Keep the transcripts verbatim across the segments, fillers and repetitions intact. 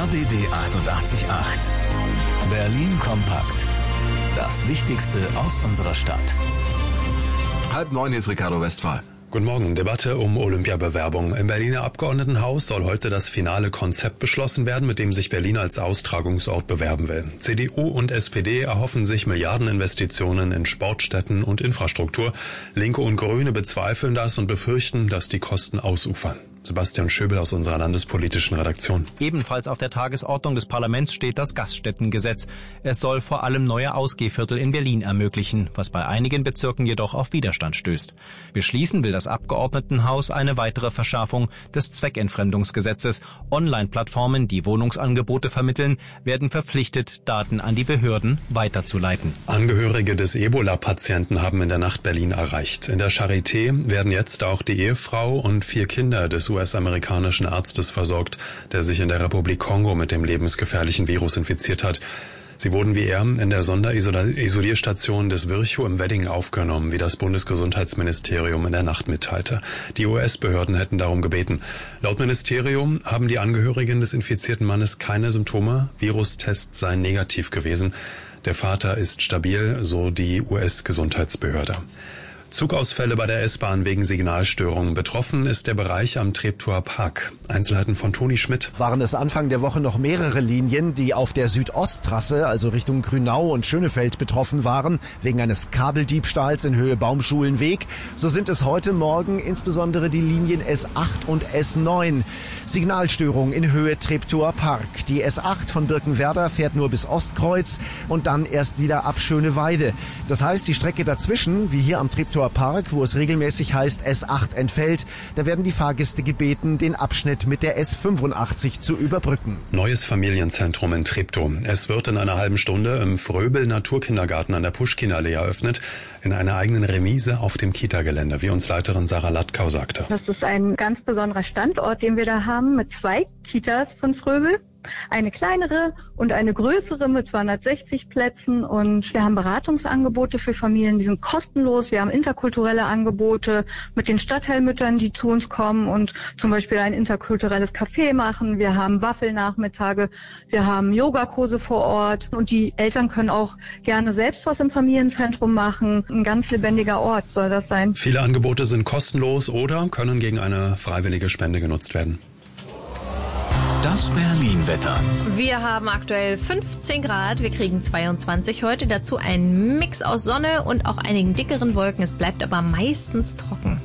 B B achtundachtzig Komma acht. Berlin kompakt. Das Wichtigste aus unserer Stadt. Halb neun, hier ist Ricardo Westphal. Guten Morgen. Debatte um Olympiabewerbung. Im Berliner Abgeordnetenhaus soll heute das finale Konzept beschlossen werden, mit dem sich Berlin als Austragungsort bewerben will. C D U und S P D erhoffen sich Milliardeninvestitionen in Sportstätten und Infrastruktur. Linke und Grüne bezweifeln das und befürchten, dass die Kosten ausufern. Sebastian Schöbel aus unserer landespolitischen Redaktion. Ebenfalls auf der Tagesordnung des Parlaments steht das Gaststättengesetz. Es soll vor allem neue Ausgehviertel in Berlin ermöglichen, was bei einigen Bezirken jedoch auf Widerstand stößt. Beschließen will das Abgeordnetenhaus eine weitere Verschärfung des Zweckentfremdungsgesetzes. Online-Plattformen, die Wohnungsangebote vermitteln, werden verpflichtet, Daten an die Behörden weiterzuleiten. Angehörige des Ebola-Patienten haben in der Nacht Berlin erreicht. In der Charité werden jetzt auch die Ehefrau und vier Kinder des U S-amerikanischen Arztes versorgt, der sich in der Republik Kongo mit dem lebensgefährlichen Virus infiziert hat. Sie wurden wie er in der Sonderisolierstation des Virchow im Wedding aufgenommen, wie das Bundesgesundheitsministerium in der Nacht mitteilte. Die U S-Behörden hätten darum gebeten. Laut Ministerium haben die Angehörigen des infizierten Mannes keine Symptome. Virustests seien negativ gewesen. Der Vater ist stabil, so die U S-Gesundheitsbehörde. Zugausfälle bei der S-Bahn wegen Signalstörungen. Betroffen ist der Bereich am Treptower Park. Einzelheiten von Toni Schmidt. Waren es Anfang der Woche noch mehrere Linien, die auf der Südosttrasse, also Richtung Grünau und Schönefeld, betroffen waren, wegen eines Kabeldiebstahls in Höhe Baumschulenweg, so sind es heute Morgen insbesondere die Linien S acht und S neun. Signalstörung in Höhe Treptower Park. Die S acht von Birkenwerder fährt nur bis Ostkreuz und dann erst wieder ab Schöneweide. Das heißt, die Strecke dazwischen, wie hier am Treptower Park, wo es regelmäßig heißt S acht entfällt, da werden die Fahrgäste gebeten, den Abschnitt mit der S fünfundachtzig zu überbrücken. Neues Familienzentrum in Treptow. Es wird in einer halben Stunde im Fröbel Naturkindergarten an der Puschkinallee eröffnet, in einer eigenen Remise auf dem Kita-Gelände, wie uns Leiterin Sarah Latkau sagte. Das ist ein ganz besonderer Standort, den wir da haben, mit zwei Kitas von Fröbel. Eine kleinere und eine größere mit zweihundertsechzig Plätzen, und wir haben Beratungsangebote für Familien, die sind kostenlos. Wir haben interkulturelle Angebote mit den Stadtteilmüttern, die zu uns kommen und zum Beispiel ein interkulturelles Café machen. Wir haben Waffelnachmittage, wir haben Yogakurse vor Ort, und die Eltern können auch gerne selbst was im Familienzentrum machen. Ein ganz lebendiger Ort soll das sein. Viele Angebote sind kostenlos oder können gegen eine freiwillige Spende genutzt werden. Das Berlin-Wetter. Wir haben aktuell fünfzehn Grad, wir kriegen zweiundzwanzig heute, dazu ein Mix aus Sonne und auch einigen dickeren Wolken. Es bleibt aber meistens trocken.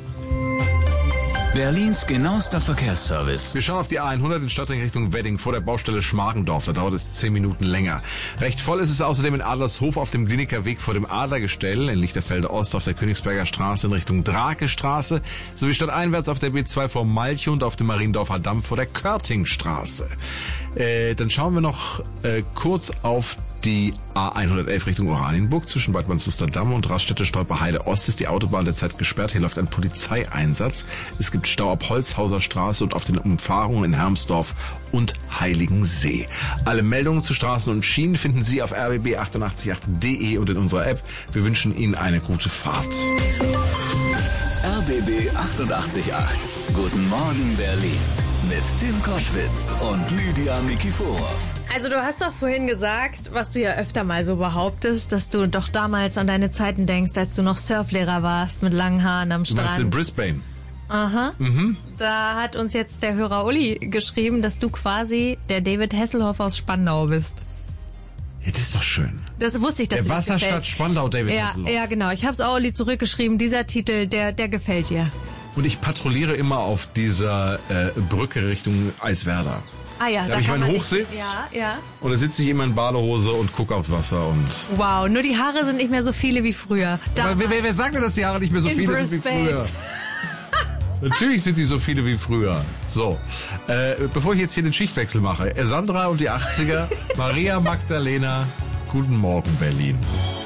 Berlins genauester Verkehrsservice. Wir schauen auf die A hundert in Stadtring Richtung Wedding vor der Baustelle Schmargendorf. Da dauert es zehn Minuten länger. Recht voll ist es außerdem in Adlershof auf dem Klinikerweg vor dem Adlergestell, in Lichterfelde Ost auf der Königsberger Straße in Richtung Drakestraße, sowie stadteinwärts auf der B zwei vor Malchow und auf dem Mariendorfer Damm vor der Körtingstraße. Äh, dann schauen wir noch äh, kurz auf die A hundertelf Richtung Oranienburg. Zwischen Bad Wandsluster-Damm und Raststätte-Stolperheide Ost ist die Autobahn derzeit gesperrt. Hier läuft ein Polizeieinsatz. Es gibt Stau ab Holzhauser Straße und auf den Umfahrungen in Hermsdorf und Heiligensee. Alle Meldungen zu Straßen und Schienen finden Sie auf r b b achtundachtzig Komma acht punkt de und in unserer App. Wir wünschen Ihnen eine gute Fahrt. R B B achtundachtzig Komma acht. Guten Morgen Berlin. Mit Tim Koschwitz und Lydia Mikiforov. Also du hast doch vorhin gesagt, was du ja öfter mal so behauptest, dass du doch damals an deine Zeiten denkst, als du noch Surflehrer warst mit langen Haaren am Strand. Du meinst in Brisbane? Aha. Mhm. Da hat uns jetzt der Hörer Uli geschrieben, dass du quasi der David Hasselhoff aus Spandau bist. Ja, das ist doch schön. Das wusste ich, dass der dir Wasserstadt gefällt. Spandau, David ja, Hasselhoff. Ja, genau. Ich habe es auch Uli zurückgeschrieben. Dieser Titel, der, der gefällt dir. Und ich patrouilliere immer auf dieser äh, Brücke Richtung Eiswerder. Ah ja, da, da habe ich kann meinen man Hochsitz. Nicht. Ja, ja. Und da sitze ich immer in Badehose und gucke aufs Wasser. Und wow, nur die Haare sind nicht mehr so viele wie früher. Wer, wer, wer sagt denn, dass die Haare nicht mehr so in viele Brisbane. sind wie früher? Natürlich sind die so viele wie früher. So, äh, bevor ich jetzt hier den Schichtwechsel mache. Sandra und die achtziger, Maria Magdalena, guten Morgen Berlin.